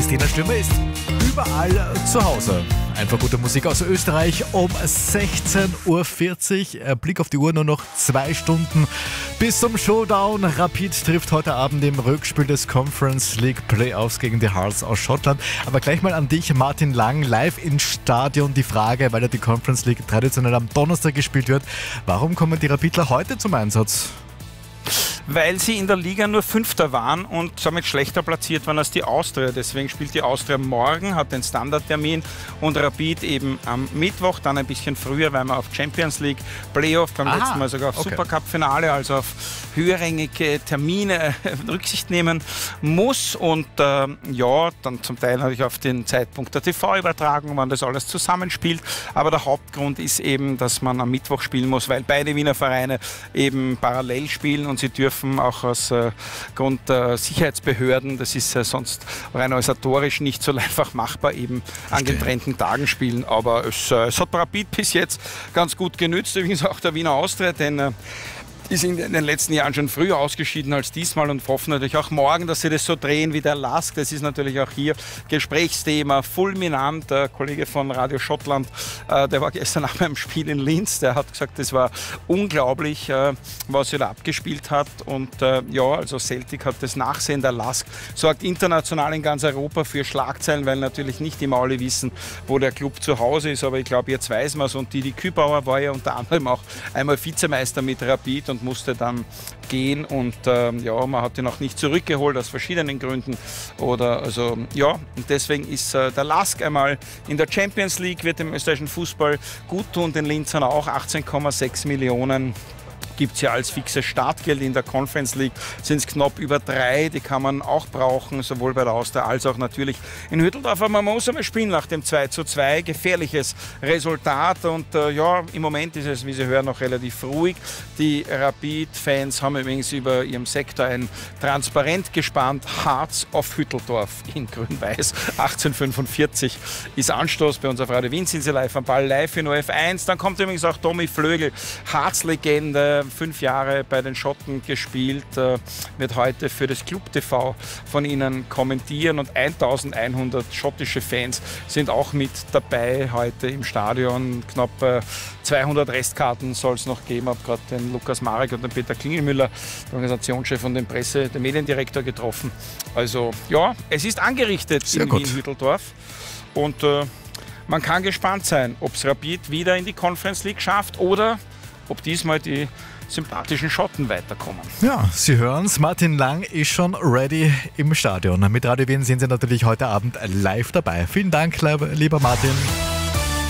Christina Stürmer ist überall zu Hause. Einfach gute Musik aus Österreich um 16.40 Uhr. Blick auf die Uhr, nur noch 2 Stunden bis zum Showdown. Rapid trifft heute Abend im Rückspiel des Conference League Playoffs gegen die Hearts aus Schottland. Aber gleich mal an dich, Martin Lang, live ins Stadion. Die Frage, weil ja die Conference League traditionell am Donnerstag gespielt wird. Warum kommen die Rapidler heute zum Einsatz? Weil sie in der Liga nur Fünfter waren und somit schlechter platziert waren als die Austria. Deswegen spielt die Austria morgen, hat den Standardtermin, und Rapid eben am Mittwoch, dann ein bisschen früher, weil man auf Champions League Playoff, beim letzten Mal sogar auf Supercup-Finale, also auf höherrangige Termine Rücksicht nehmen muss. Und dann zum Teil natürlich auf den Zeitpunkt der TV-Übertragung, wann das alles zusammenspielt. Aber der Hauptgrund ist eben, dass man am Mittwoch spielen muss, weil beide Wiener Vereine eben parallel spielen und sie dürfen auch aus Grund der Sicherheitsbehörden, das ist sonst rein organisatorisch nicht so einfach machbar, eben an getrennten Tagen spielen. Aber es hat Rapid bis jetzt ganz gut genützt, übrigens auch der Wiener Austria, denn ist in den letzten Jahren schon früher ausgeschieden als diesmal und hoffen natürlich auch morgen, dass sie das so drehen wie der LASK. Das ist natürlich auch hier Gesprächsthema, fulminant. Der Kollege von Radio Schottland, der war gestern nach meinem Spiel in Linz, der hat gesagt, das war unglaublich, was sie da abgespielt hat. Und also Celtic hat das Nachsehen. Der LASK sorgt international in ganz Europa für Schlagzeilen, weil natürlich nicht immer alle wissen, wo der Club zu Hause ist. Aber ich glaube, jetzt weiß man es. Und die Kübauer war ja unter anderem auch einmal Vizemeister mit Rapid und musste dann gehen, und man hat ihn auch nicht zurückgeholt aus verschiedenen Gründen. Und deswegen ist der LASK einmal in der Champions League, wird dem österreichischen Fußball gut tun, den Linzern auch. 18,6 Millionen gibt es ja als fixes Startgeld. In der Conference League sind es knapp über 3, die kann man auch brauchen, sowohl bei der Austria als auch natürlich in Hütteldorf. Aber man muss einmal spielen nach dem 2:2, gefährliches Resultat, und im Moment ist es, wie Sie hören, noch relativ ruhig. Die Rapid-Fans haben übrigens über ihrem Sektor ein Transparent gespannt: Hearts auf Hütteldorf in grün-weiß. 18:45 ist Anstoß. Bei uns auf Radio Wien sind Sie live am Ball, live in OF1. Dann kommt übrigens auch Tommy Flögel, Hearts-Legende, 5 Jahre bei den Schotten gespielt, wird heute für das Club TV von Ihnen kommentieren, und 1100 schottische Fans sind auch mit dabei heute im Stadion. Knapp 200 Restkarten soll es noch geben. Ich habe gerade den Lukas Marek und den Peter Klingelmüller, den Organisationschef und den Mediendirektor getroffen. Also es ist angerichtet in Wien-Hütteldorf, und man kann gespannt sein, ob es Rapid wieder in die Conference League schafft oder ob diesmal die sympathischen Schotten weiterkommen. Ja, Sie hören es, Martin Lang ist schon ready im Stadion. Mit Radio Wien sind Sie natürlich heute Abend live dabei. Vielen Dank, lieber Martin.